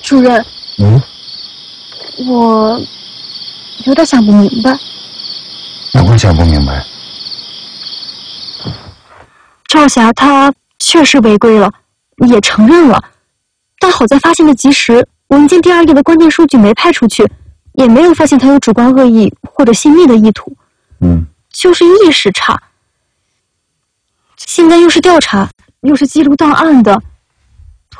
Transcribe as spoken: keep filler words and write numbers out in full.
主任， 嗯， 我有点想不明白。 哪会想不明白？ 赵霞她确实违规了，也承认了，但好在发现的及时，文件第二页的关键数据没派出去，也没有发现她有主观恶意或者泄密的意图。 嗯， 就是意识差。现在又是调查，又是记录档案的，